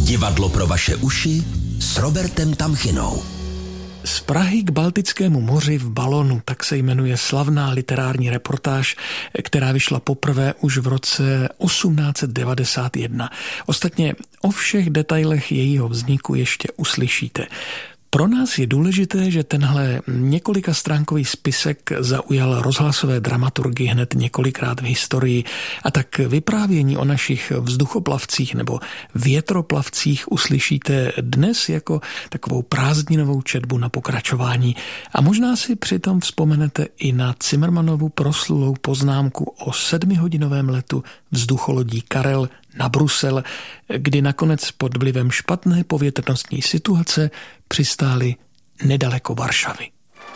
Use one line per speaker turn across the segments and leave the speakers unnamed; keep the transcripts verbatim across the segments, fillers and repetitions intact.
Divadlo pro vaše uši s Robertem Tamchinou.
Z Prahy k Baltickému moři v balonu, tak se jmenuje slavná literární reportáž, která vyšla poprvé už v roce osmnáct set devadesát jedna. Ostatně o všech detailech jejího vzniku ještě uslyšíte. Pro nás je důležité, že tenhle několika stránkový spisek zaujal rozhlasové dramaturgy hned několikrát v historii, a tak vyprávění o našich vzduchoplavcích nebo větroplavcích uslyšíte dnes jako takovou prázdninovou četbu na pokračování. A možná si přitom vzpomenete i na Cimrmanovu proslulou poznámku o sedmihodinovém letu vzducholodí Karel na Brusel, kdy nakonec pod vlivem špatné povětrnostní situace přistáli nedaleko Varšavy.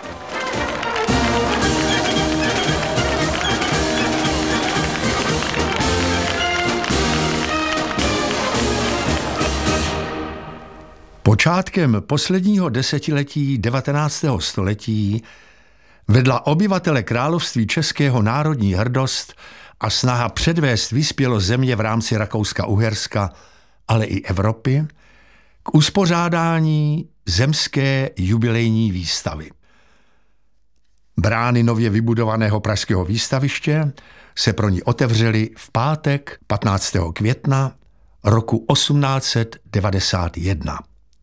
Počátkem posledního desetiletí devatenáctého století vedla obyvatele království českého národní hrdost a snaha předvést vyspělost země v rámci Rakouska-Uherska, ale i Evropy, k uspořádání zemské jubilejní výstavy. Brány nově vybudovaného pražského výstaviště se pro ní otevřely v pátek patnáctého května roku osmnáct set devadesát jedna.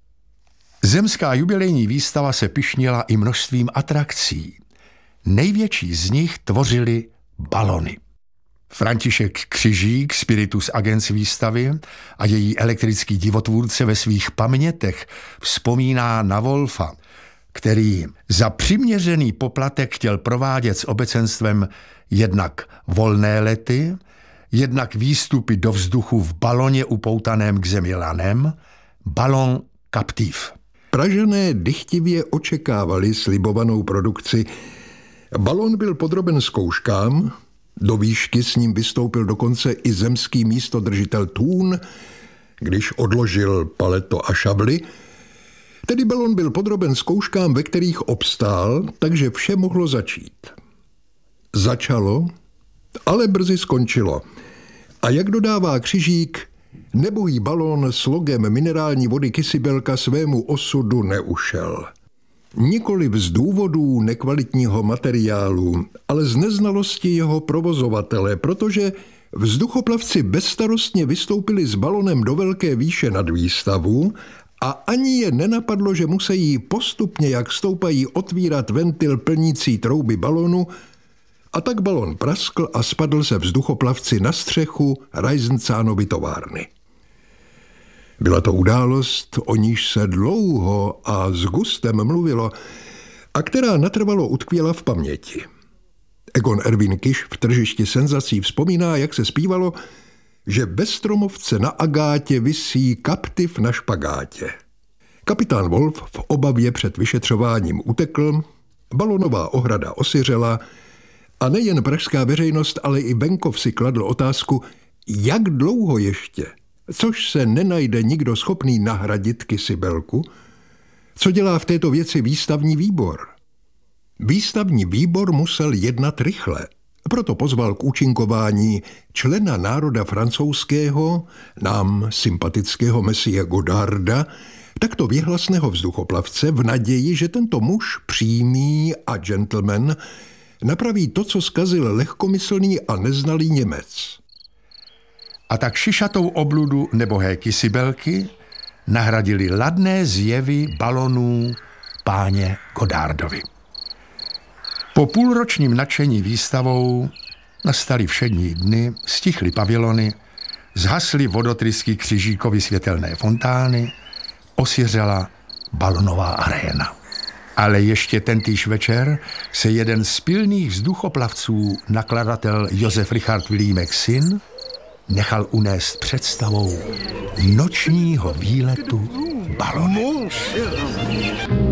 Zemská jubilejní výstava se pyšnila i množstvím atrakcí. Největší z nich tvořily balony. František Křižík, spiritus agens výstavy a její elektrický divotvůrce ve svých pamětech vzpomíná na Wolfa, který za přiměřený poplatek chtěl provádět s obecenstvem jednak volné lety, jednak výstupy do vzduchu v baloně upoutaném k zemi lanem, balon Captiv.
Pražané dychtivě očekávali slibovanou produkci. Balon byl podroben zkouškám, do výšky s ním vystoupil dokonce i zemský místodržitel Thun, když odložil paleto a šavly. Tedy balon byl podroben zkouškám, ve kterých obstál, takže vše mohlo začít. Začalo, ale brzy skončilo. A jak dodává Křižík, nebohý balon s logem minerální vody Kysibelka svému osudu neušel. Nikoliv z důvodů nekvalitního materiálu, ale z neznalosti jeho provozovatele, protože vzduchoplavci bezstarostně vystoupili s balonem do velké výše nad výstavu a ani je nenapadlo, že musí postupně, jak stoupají, otvírat ventil plnící trouby balonu, a tak balon praskl a spadl se vzduchoplavci na střechu Reisenzánovy továrny. Byla to událost, o níž se dlouho a s gustem mluvilo a která natrvalo utkvěla v paměti. Egon Erwin Kiš v Tržišti senzací vzpomíná, jak se zpívalo, že bez stromovce na agátě visí Captiv na špagátě. Kapitán Wolf v obavě před vyšetřováním utekl, balonová ohrada osiřela a nejen pražská veřejnost, ale i venkov si kladl otázku, jak dlouho ještě, což se nenajde nikdo schopný nahradit Kysibelku. Co dělá v této věci výstavní výbor? Výstavní výbor musel jednat rychle, proto pozval k účinkování člena národa francouzského, nám sympatického Messie Godarda, takto věhlasného vzduchoplavce v naději, že tento muž přímý a gentleman napraví to, co zkazil lehkomyslný a neznalý Němec.
A tak šišatou obludu nebohé Kysibelky nahradili ladné zjevy balonů páně Godardovi. Po půlročním nadšení výstavou nastaly všední dny, stichly pavilony, zhasly vodotrysky Křižíkovy světelné fontány, osiřela balonová aréna. Ale ještě tentýž večer se jeden z pilných vzduchoplavců, nakladatel Josef Richard Vilímek syn, nechal unést představou nočního výletu balonem.